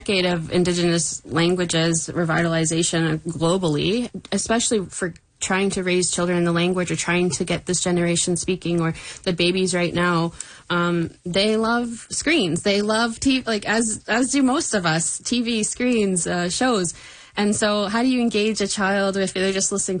decade of Indigenous languages revitalization globally, especially for trying to raise children in the language or trying to get this generation speaking, or the babies right now, they love screens. They love TV, like as do most of us, TV, screens, shows. And so how do you engage a child if they're just listening